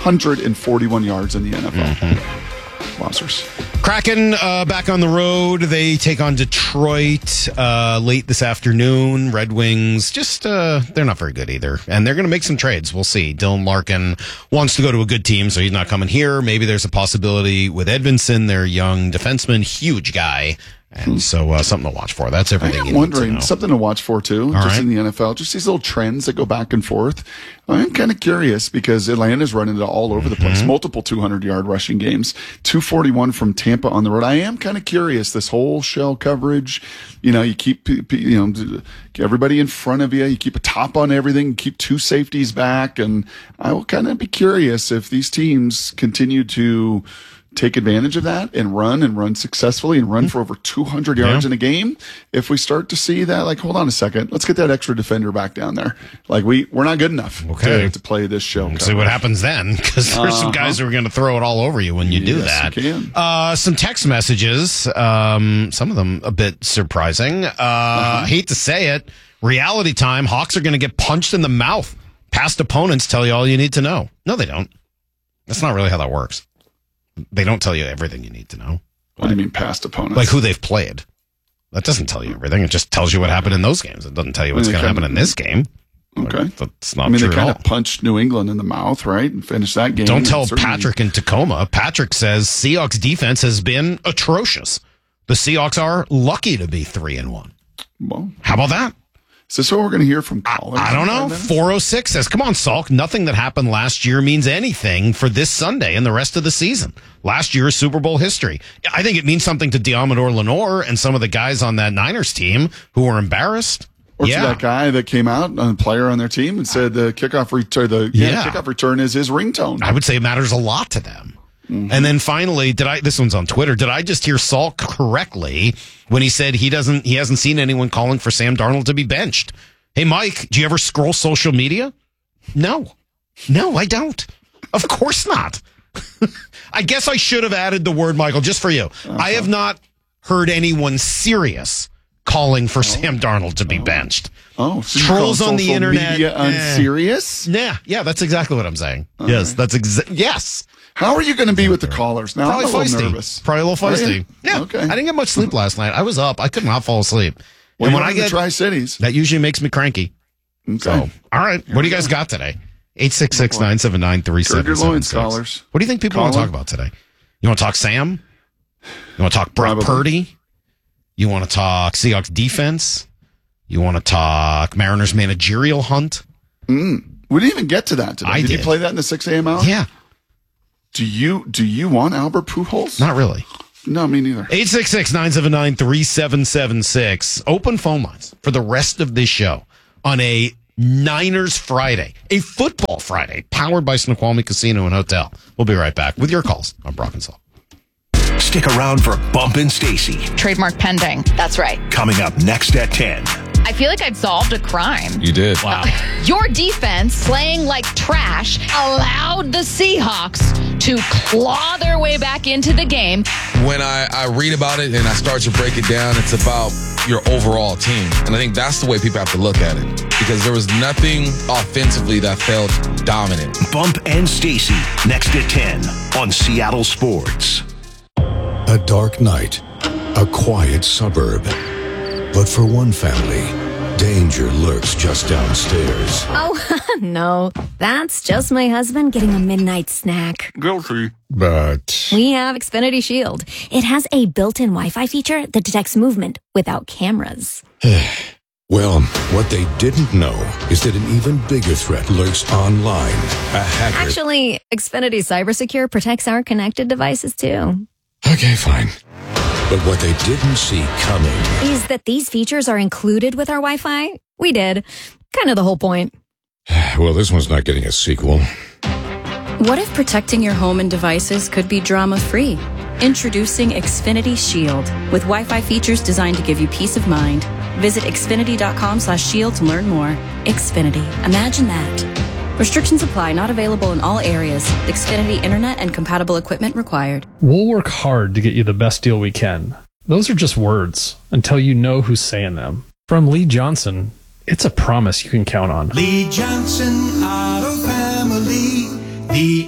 241 yards in the NFL. Wowzers. Kraken back on the road. They take on Detroit late this afternoon. Red Wings, they're not very good either. And they're going to make some trades. We'll see. Dylan Larkin wants to go to a good team, so he's not coming here. Maybe there's a possibility with Edvinsson, their young defenseman, huge guy. And so something to watch for. That's everything you need to know. Something to watch for, too, in the NFL. Just these little trends that go back and forth. I'm kind of curious because Atlanta's running it all over the place. Multiple 200-yard rushing games. 241 from Tampa on the road. I am kind of curious. This whole shell coverage, you keep everybody in front of you. You keep a top on everything. You keep two safeties back. And I will kind of be curious if these teams continue to take advantage of that and run successfully and run for over 200 yards in a game. If we start to see that, hold on a second, let's get that extra defender back down there. We're not good enough to play this show. We'll see what happens then, because there's some guys who are going to throw it all over you when you do that. You can. Some text messages, some of them a bit surprising. Hate to say it, reality time, Hawks are going to get punched in the mouth. Past opponents tell you all you need to know. No, they don't. That's not really how that works. They don't tell you everything you need to know. What do you mean past opponents? Like who they've played. That doesn't tell you everything. It just tells you what happened in those games. It doesn't tell you what's going to happen in this game. Okay. That's not true at all. They kind of punched New England in the mouth, right? And finished that game. Don't tell Patrick in Tacoma. Patrick says Seahawks defense has been atrocious. The Seahawks are lucky to be 3-1. Well, how about that? Is this what we're going to hear from callers? I don't know. 406 says, come on, Salk. Nothing that happened last year means anything for this Sunday and the rest of the season. Last year's Super Bowl history. I think it means something to Diamador Lenore and some of the guys on that Niners team who were embarrassed. Or to that guy that came out, a player on their team, and said the kickoff return is his ringtone. I would say it matters a lot to them. And then finally, this one's on Twitter, did I just hear Salk correctly when he said he hasn't seen anyone calling for Sam Darnold to be benched? Hey, Mike, do you ever scroll social media? No, I don't. Of course not. I guess I should have added the word, Michael, just for you. I have not heard anyone serious calling for Sam Darnold to be benched. Oh, so trolls on the internet. Media unserious? Yeah, that's exactly what I'm saying. Yes, that's yes. How are you going to be with the callers now? Probably I'm a little feisty. nervous. Probably a little feisty. Yeah. Okay. I didn't get much sleep last night. I was up. I could not fall asleep. Well, and when when I get Tri-Cities, that usually makes me cranky. Okay. So, all right. What do you guys got today? 866-979-3776. Gird your loins, callers. What do you think people want to talk about today? You want to talk Sam? You want to talk Brock Purdy? You want to talk Seahawks defense? You want to talk Mariners managerial hunt? We didn't even get to that today. Did you play that in the 6 a.m. hour? Yeah. Do you want Albert Pujols? Not really. No, me neither. 866-979-3776. Open phone lines for the rest of this show on a Niners Friday, a football Friday, powered by Snoqualmie Casino and Hotel. We'll be right back with your calls on Brock and Salt. Stick around for Bump and Stacy. Trademark pending. That's right. Coming up next at 10. I feel like I've solved a crime. You did. Wow. Your defense, playing like trash, allowed the Seahawks to claw their way back into the game. When I read about it and I start to break it down, it's about your overall team. And I think that's the way people have to look at it. Because there was nothing offensively that felt dominant. Bump and Stacy, next at 10 on Seattle Sports. A dark night, a quiet suburb. But for one family, danger lurks just downstairs. Oh, no. That's just my husband getting a midnight snack. Guilty. But We have Xfinity Shield. It has a built-in Wi-Fi feature that detects movement without cameras. well, what they didn't know is that an even bigger threat lurks online. A hacker. Actually, Xfinity CyberSecure protects our connected devices, too. Okay, fine. But what they didn't see coming Is that these features are included with our Wi-Fi? We did. Kind of the whole point. Well, this one's not getting a sequel. What if protecting your home and devices could be drama-free? Introducing Xfinity Shield with Wi-Fi features designed to give you peace of mind. Visit xfinity.com/shield to learn more. Xfinity. Imagine that. Restrictions apply. Not available in all areas. Xfinity Internet and compatible equipment required. We'll work hard to get you the best deal we can. Those are just words until you know who's saying them. From Lee Johnson, it's a promise you can count on. Lee Johnson Auto Family, the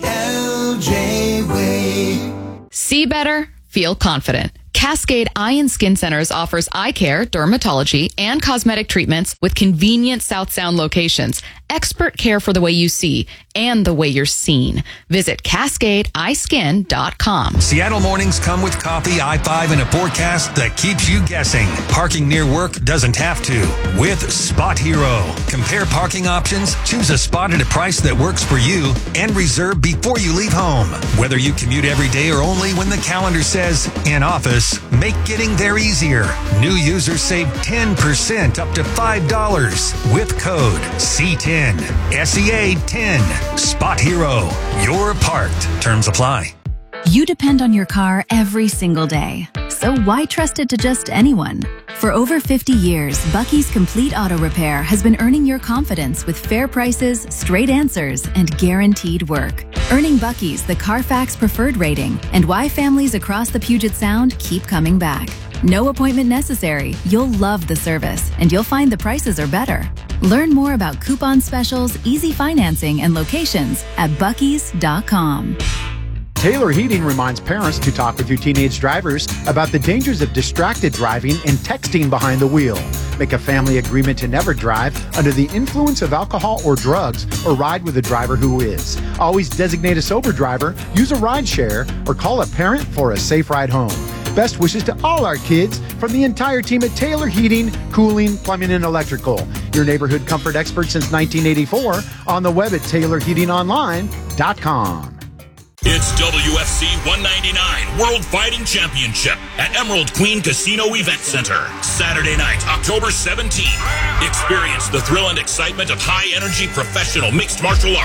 LJ way. See better, feel confident. Cascade Eye and Skin Centers offers eye care, dermatology, and cosmetic treatments with convenient South Sound locations. Expert care for the way you see and the way you're seen. Visit CascadeEyeSkin.com. Seattle mornings come with coffee, I-5, and a forecast that keeps you guessing. Parking near work doesn't have to with Spot Hero. Compare parking options, choose a spot at a price that works for you, and reserve before you leave home. Whether you commute every day or only when the calendar says in office, make getting there easier. New users save 10% up to $5 with code C10. SEA10. Spot Hero. You're parked. Terms apply. You depend on your car every single day. So why trust it to just anyone? For over 50 years, Bucky's Complete Auto Repair has been earning your confidence with fair prices, straight answers, and guaranteed work. Earning Bucky's the Carfax Preferred rating and why families across the Puget Sound keep coming back. No appointment necessary. You'll love the service, and you'll find the prices are better. Learn more about coupon specials, easy financing, and locations at buckys.com. Taylor Heating reminds parents to talk with your teenage drivers about the dangers of distracted driving and texting behind the wheel. Make a family agreement to never drive under the influence of alcohol or drugs, or ride with a driver who is. Always designate a sober driver, use a ride share, or call a parent for a safe ride home. Best wishes to all our kids from the entire team at Taylor Heating, Cooling, Plumbing, and Electrical. Your neighborhood comfort expert since 1984. On the web at TaylorHeatingOnline.com. It's WFC 199 World Fighting Championship at Emerald Queen Casino Event Center. Saturday night, October 17th. Experience the thrill and excitement of high-energy professional mixed martial arts.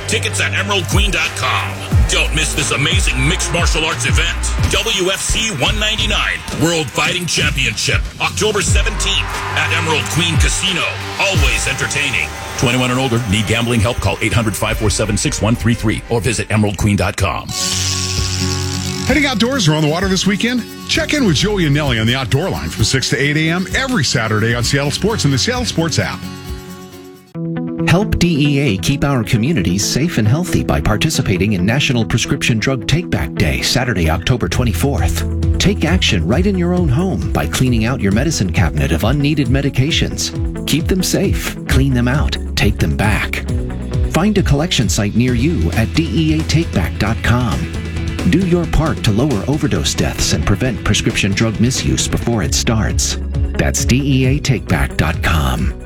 Tickets at emeraldqueen.com. Don't miss this amazing mixed martial arts event. WFC 199 World Fighting Championship, October 17th at Emerald Queen Casino. Always entertaining. 21 and older. Need gambling help? Call 800-547-6133 or visit emeraldqueen.com. Heading outdoors or on the water this weekend? Check in with Joey and Nelly on the Outdoor Line from 6 to 8 a.m. every Saturday on Seattle Sports and the Seattle Sports app. Help DEA keep our communities safe and healthy by participating in National Prescription Drug Take-Back Day, Saturday, October 24th. Take action right in your own home by cleaning out your medicine cabinet of unneeded medications. Keep them safe, clean them out, take them back. Find a collection site near you at DEATakeback.com. Do your part to lower overdose deaths and prevent prescription drug misuse before it starts. That's DEATakeback.com.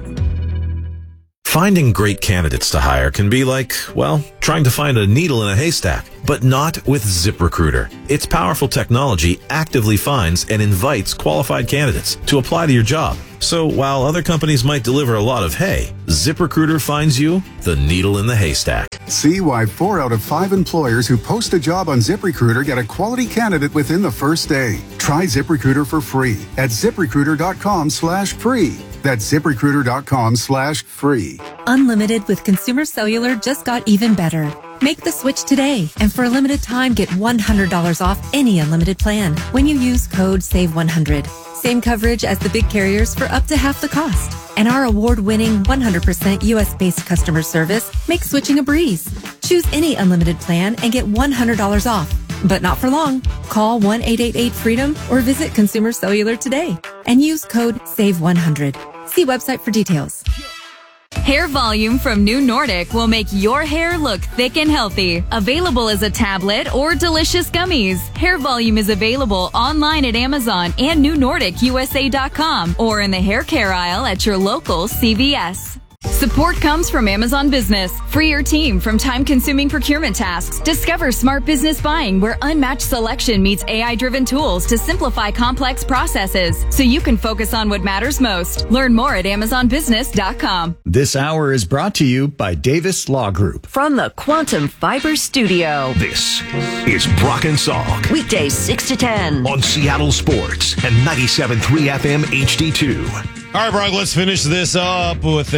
Finding great candidates to hire can be like, well, trying to find a needle in a haystack, but not with ZipRecruiter. Its powerful technology actively finds and invites qualified candidates to apply to your job. So while other companies might deliver a lot of hay, ZipRecruiter finds you the needle in the haystack. See why 4 out of 5 employers who post a job on ZipRecruiter get a quality candidate within the first day. Try ZipRecruiter for free at ZipRecruiter.com/free. That's ZipRecruiter.com/free. Unlimited with Consumer Cellular just got even better. Make the switch today, and for a limited time, get $100 off any unlimited plan when you use code SAVE100. Same coverage as the big carriers for up to half the cost. And our award-winning 100% U.S.-based customer service makes switching a breeze. Choose any unlimited plan and get $100 off. But not for long. Call 1-888-FREEDOM or visit Consumer Cellular today and use code SAVE100. See website for details. Hair Volume from New Nordic will make your hair look thick and healthy. Available as a tablet or delicious gummies. Hair Volume is available online at Amazon and NewNordicUSA.com or in the hair care aisle at your local CVS. Support comes from Amazon Business. Free your team from time-consuming procurement tasks. Discover smart business buying where unmatched selection meets AI-driven tools to simplify complex processes so you can focus on what matters most. Learn more at AmazonBusiness.com. This hour is brought to you by Davis Law Group. From the Quantum Fiber Studio. This is Brock and Salk. Weekdays 6 to 10. On Seattle Sports and 97.3 FM HD2. All right, Brock, let's finish this up with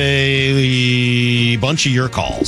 a bunch of your calls.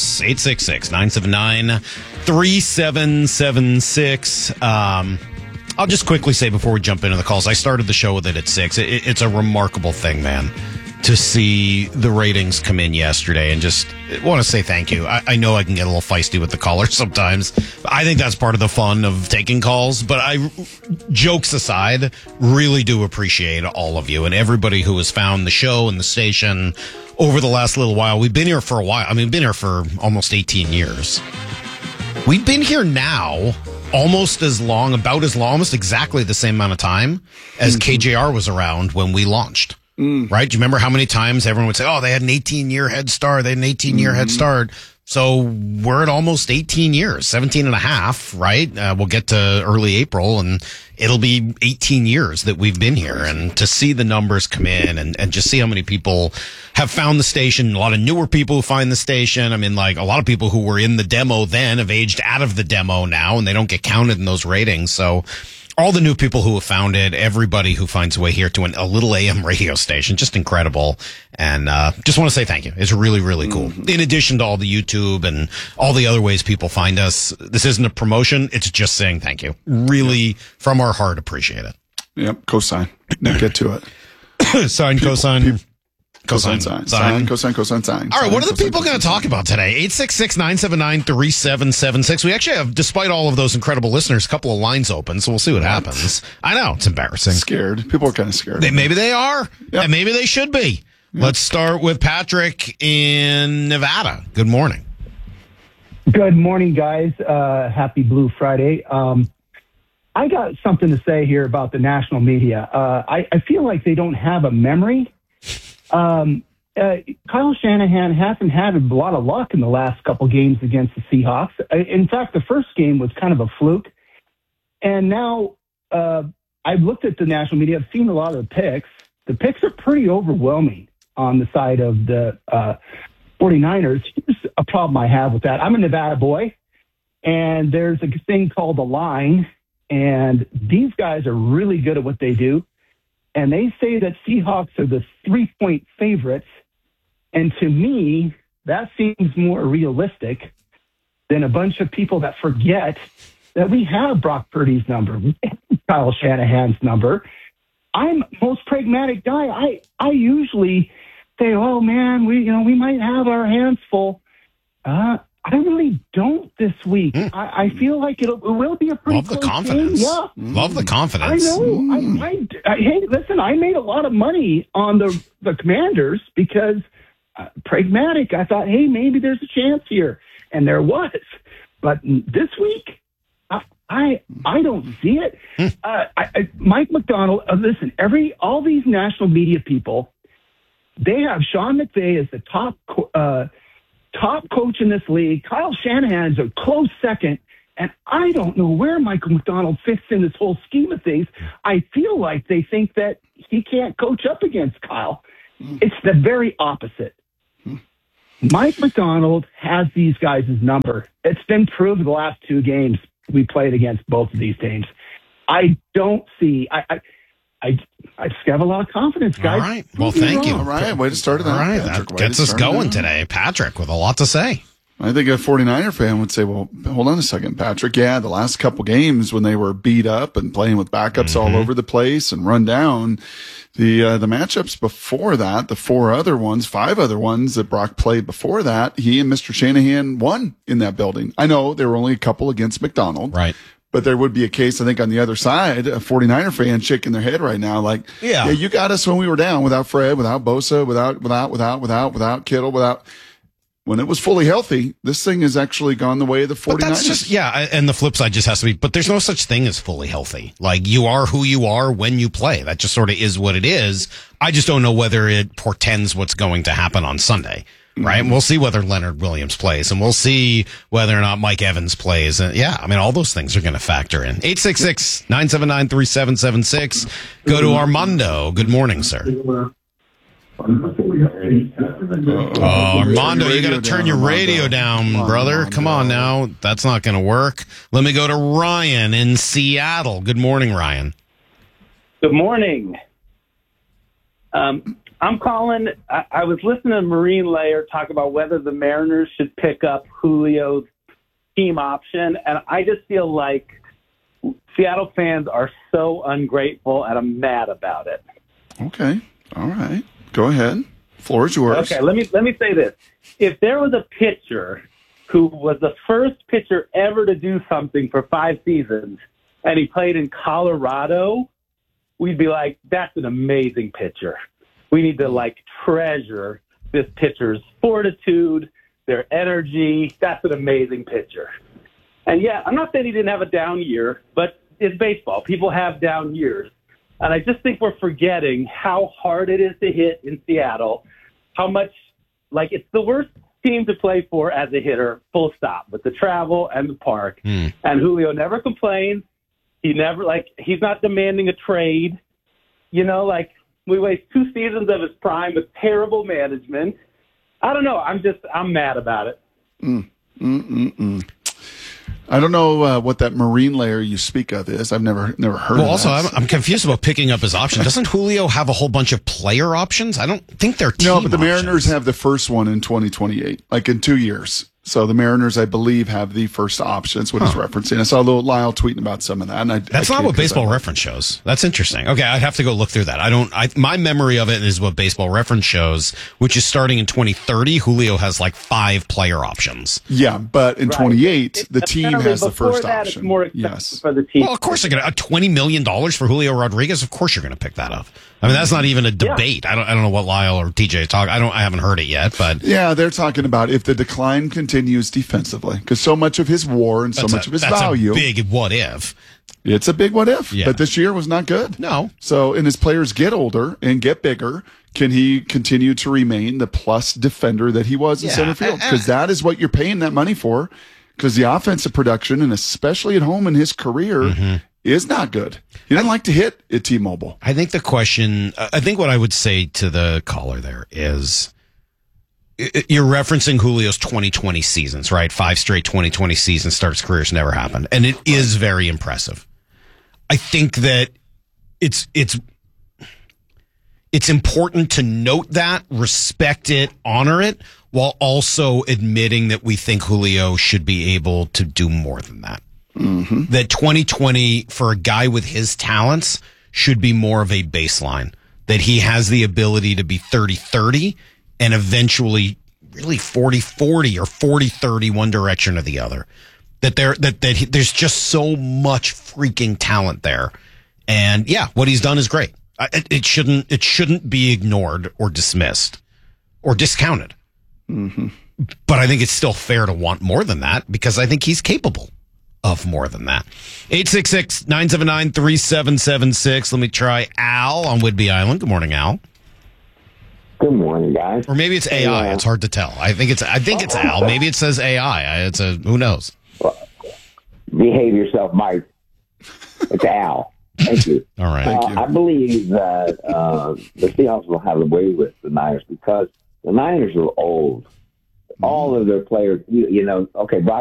866-979-3776. I'll just quickly say before we jump into the calls, I started the show with it at 6. It's a remarkable thing, man, to see the ratings come in yesterday, and just want to say thank you. I know I can get a little feisty with the callers sometimes. I think that's part of the fun of taking calls, but jokes aside, really do appreciate all of you and everybody who has found the show and the station over the last little while. We've been here for a while. I mean, we've been here for almost 18 years. We've been here now almost almost exactly the same amount of time as KJR was around when we launched. Right? Do you remember how many times everyone would say, oh, they had an 18-year head start. They had an 18-year head start. So we're at almost 18 years, 17 and a half, right? We'll get to early April and it'll be 18 years that we've been here. And to see the numbers come in and just see how many people have found the station, a lot of newer people who find the station. I mean, like a lot of people who were in the demo then have aged out of the demo now and they don't get counted in those ratings. So all the new people who have found it, everybody who finds a way here to a little AM radio station, just incredible. And just want to say thank you. It's really, really cool. In addition to all the YouTube and all the other ways people find us, this isn't a promotion. It's just saying thank you. Really, from our heart, appreciate it. Yep, cosign. Now get to it. Sign, cosign. Cosine, sign. Cosine, sign. All right, what are the people going to talk about today? 866-979-3776. We actually have, despite all of those incredible listeners, a couple of lines open, so we'll see what happens. I know, it's embarrassing. Scared. People are kind of scared. Maybe they are, and maybe they should be. Yep. Let's start with Patrick in Nevada. Good morning. Good morning, guys. Happy Blue Friday. I got something to say here about the national media. I feel like they don't have a memory. Kyle Shanahan hasn't had a lot of luck in the last couple games against the Seahawks. In fact, the first game was kind of a fluke. And now I've looked at the national media. I've seen a lot of the picks. The picks are pretty overwhelming on the side of the 49ers, here's a problem I have with that. I'm a Nevada boy, and there's a thing called the line, and these guys are really good at what they do. And they say that Seahawks are the 3-point favorites. And to me, that seems more realistic than a bunch of people that forget that we have Brock Purdy's number, we have Kyle Shanahan's number. I'm most pragmatic guy. I usually say, oh man, we might have our hands full. I really don't this week. I feel like it will be a pretty Love the close confidence. game. Yeah. Love the confidence. I know. Hey, listen, I made a lot of money on the Commanders because pragmatic. I thought, hey, maybe there's a chance here, and there was. But this week, I don't see it. Mike McDonald. Listen, all these national media people, they have Sean McVay as the top coach in this league. Kyle Shanahan's a close second, and I don't know where Michael McDonald fits in this whole scheme of things. I feel like they think that he can't coach up against Kyle. It's the very opposite. Mike McDonald has these guys' number. It's been proved the last 2 games we played against both of these teams. I don't see. I just have a lot of confidence, guys. All right. Well, thank you. All right. Way to start it out. All right. Patrick. That gets us going today. Patrick with a lot to say. I think a 49er fan would say, well, hold on a second, Patrick. Yeah, the last couple games when they were beat up and playing with backups all over the place and run down, the matchups before that, the 5 other ones that Brock played before that, he and Mr. Shanahan won in that building. I know there were only a couple against McDonald. Right. But there would be a case, I think, on the other side, a 49er fan shaking their head right now, like, yeah, you got us when we were down without Fred, without Bosa, without Kittle, when it was fully healthy, this thing has actually gone the way of the 49ers. But that's just, and the flip side just has to be, but there's no such thing as fully healthy. Like, you are who you are when you play. That just sort of is what it is. I just don't know whether it portends what's going to happen on Sunday. Right. And we'll see whether Leonard Williams plays, and we'll see whether or not Mike Evans plays. And all those things are going to factor in. 866-979-3776. Go to Armando. Good morning, sir. Armando, you got to turn your radio down, brother. Come on now. That's not going to work. Let me go to Ryan in Seattle. Good morning, Ryan. Good morning. I'm calling. I was listening to Marine Layer talk about whether the Mariners should pick up Julio's team option, and I just feel like Seattle fans are so ungrateful, and I'm mad about it. Okay. All right. Go ahead. Floor is yours. Okay. Let me say this. If there was a pitcher who was the first pitcher ever to do something for 5 seasons, and he played in Colorado, we'd be like, that's an amazing pitcher. We need to, treasure this pitcher's fortitude, their energy. That's an amazing pitcher. And, I'm not saying he didn't have a down year, but it's baseball. People have down years. And I just think we're forgetting how hard it is to hit in Seattle, how much, it's the worst team to play for as a hitter, full stop, with the travel and the park. And Julio never complains. He never, he's not demanding a trade. We waste 2 seasons of his prime with terrible management. I don't know. I'm mad about it. I don't know what that Marine Layer you speak of is. I've never heard of Well, also, that. I'm confused about picking up his option. Doesn't Julio have a whole bunch of player options? I don't think they're team No, but the options. Mariners have the first one in 2028, in 2 years. So the Mariners, I believe, have the first option. That's what he's referencing. I saw a little Lyle tweeting about some of that. And That's not what Baseball Reference shows. That's interesting. Okay, I'd have to go look through that. My memory of it is what Baseball Reference shows, which is starting in 2030. Julio has 5 player options. Yeah, but in 28, the team has the first option. It's more expensive for the team. Well, of course they're going to. $20 million for Julio Rodriguez? Of course you're going to pick that up. I mean, that's not even a debate. I don't know what Lyle or TJ is talking. I haven't heard it yet, but yeah, they're talking about if the decline continues defensively, because so much of his WAR and so much of his value. That's a big what if. It's a big what if, Yeah. but this year was not good. No. So, and as players get older and get bigger, can he continue to remain the plus defender that he was in center field? Because that is what you're paying that money for. Because the offensive production, and especially at home in his career, is not good. He doesn't like to hit at T-Mobile. I think what I would say to the caller there is, you're referencing Julio's 2020 seasons, right? 5 straight 2020 seasons, starts careers never happened. And it is very impressive. I think that it's important to note that, respect it, honor it, while also admitting that we think Julio should be able to do more than that. Mm-hmm. That 2020, for a guy with his talents, should be more of a baseline. That he has the ability to be 30-30 and eventually really 40-40 or 40-30 one direction or the other. That there's just so much freaking talent there. And yeah, what he's done is great. It shouldn't be ignored or dismissed or discounted. Mm-hmm. But I think it's still fair to want more than that because I think he's capable of more than that. 866-979-3776. Let me try Al on Whidbey Island. Good morning, Al. Good morning, guys. Or maybe it's AI. It's hard to tell. I think it's Al. Maybe it says AI. Who knows? Well, behave yourself, Mike. It's Al. Thank you. All right. Thank you. I believe that the Seahawks will have a way with the Niners because the Niners are old. All of their players, okay, Brock